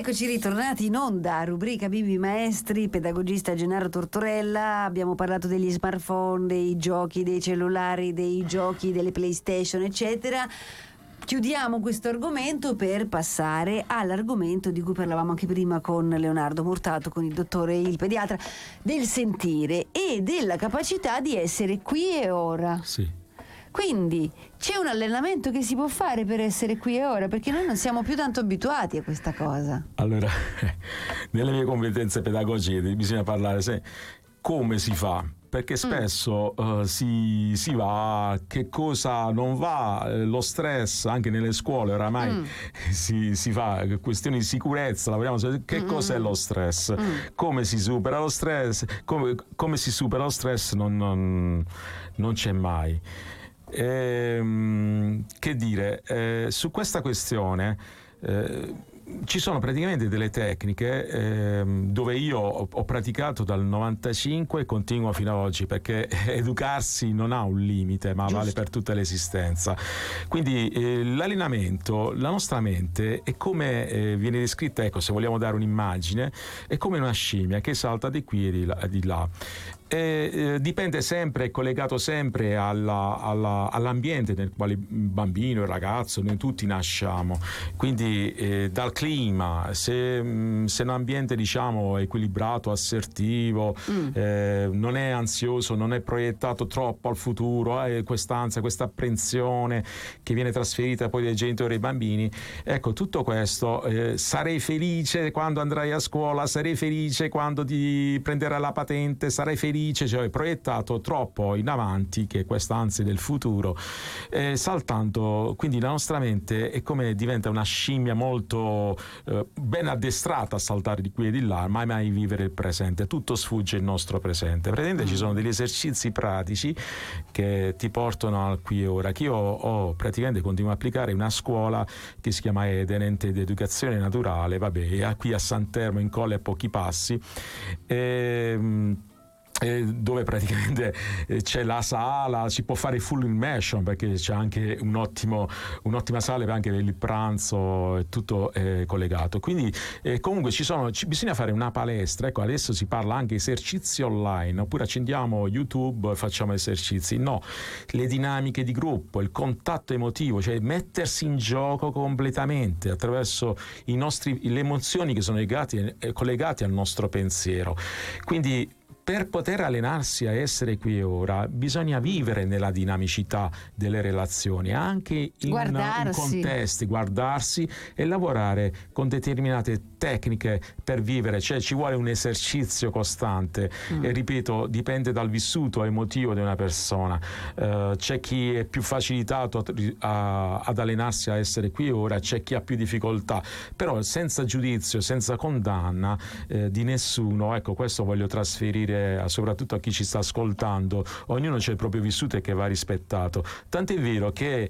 Eccoci ritornati in onda, rubrica Bibi Maestri, pedagogista Gennaro Tortorella. Abbiamo parlato degli smartphone, dei giochi, dei cellulari, dei giochi, delle PlayStation, eccetera. Chiudiamo questo argomento per passare all'argomento di cui parlavamo anche prima con Leonardo Murtato, con il dottore, il pediatra, del sentire e della capacità di essere qui e ora. Sì. Quindi c'è un allenamento che si può fare per essere qui e ora, perché noi non siamo più tanto abituati a questa cosa. Allora, nelle mie competenze pedagogiche bisogna parlare come si fa, perché spesso si va, che cosa non va, lo stress anche nelle scuole oramai si fa questioni di sicurezza, lavoriamo su che cos'è lo stress, come si supera lo stress, come si supera lo stress non c'è mai. Che dire, su questa questione ci sono praticamente delle tecniche dove io ho praticato dal 95 e continuo fino ad oggi, perché educarsi non ha un limite, ma vale per tutta l'esistenza. Quindi l'allenamento, la nostra mente è come viene descritta, ecco, se vogliamo dare un'immagine, è come una scimmia che salta di qui e di là. Dipende sempre, è collegato sempre all'ambiente nel quale il bambino, il ragazzo, noi tutti nasciamo, quindi dal clima, se un ambiente diciamo equilibrato, assertivo, non è ansioso, non è proiettato troppo al futuro, quest'ansia, questa apprensione che viene trasferita poi dai genitori ai bambini, ecco, tutto questo, sarei felice quando andrai a scuola, sarei felice quando ti prenderai la patente, sarei felice, cioè proiettato troppo in avanti, che questa ansia del futuro, saltando, quindi la nostra mente è come diventa una scimmia molto ben addestrata a saltare di qui e di là, mai vivere il presente, tutto sfugge il nostro presente. Praticamente ci sono degli esercizi pratici che ti portano al qui e ora, che io praticamente continuo a applicare in una scuola che si chiama Eden, ente di educazione naturale, è qui a San Termo in Colle, a pochi passi, dove praticamente c'è la sala, si può fare full immersion perché c'è anche un'ottima sala anche per il pranzo, è tutto collegato. Quindi comunque bisogna fare una palestra, ecco, adesso si parla anche esercizi online, oppure accendiamo YouTube e facciamo esercizi. No, le dinamiche di gruppo, il contatto emotivo, cioè mettersi in gioco completamente attraverso le emozioni che sono collegate al nostro pensiero. Quindi per poter allenarsi a essere qui e ora bisogna vivere nella dinamicità delle relazioni, anche in contesti, guardarsi e lavorare con determinate tecniche per vivere, cioè ci vuole un esercizio costante e ripeto, dipende dal vissuto emotivo di una persona. C'è chi è più facilitato ad allenarsi a essere qui e ora, c'è chi ha più difficoltà, però senza giudizio, senza condanna di nessuno. Ecco, questo voglio trasferire soprattutto a chi ci sta ascoltando. Ognuno c'è il proprio vissuto e che va rispettato, tant'è vero che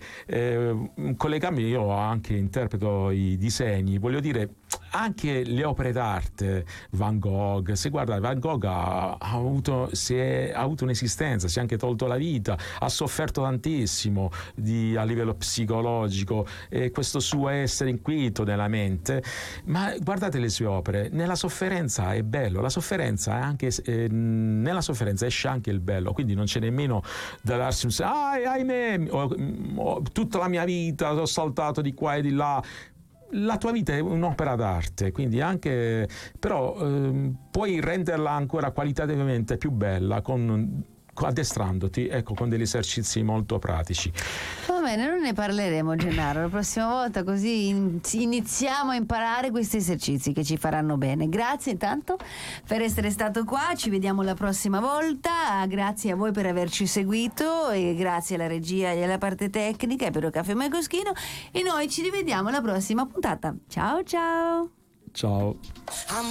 un collega mio, io anche interpreto i disegni, voglio dire, anche le opere d'arte, Van Gogh, se guarda, Van Gogh ha avuto un'esistenza, si è anche tolto la vita, ha sofferto tantissimo a livello psicologico, questo suo essere inquieto nella mente, ma guardate le sue opere, nella sofferenza è bello, la sofferenza è anche nella sofferenza esce anche il bello, quindi non c'è nemmeno da darsi un ahimè, tutta la mia vita ho saltato di qua e di là. La tua vita è un'opera d'arte, quindi anche però puoi renderla ancora qualitativamente più bella addestrandoti, ecco, con degli esercizi molto pratici. Va bene, non ne parleremo, Gennaro, la prossima volta, così iniziamo a imparare questi esercizi che ci faranno bene. Grazie intanto per essere stato qua, ci vediamo la prossima volta, grazie a voi per averci seguito e grazie alla regia e alla parte tecnica e per il caffè Mecoschino, e noi ci rivediamo alla prossima puntata. Ciao ciao! Ciao!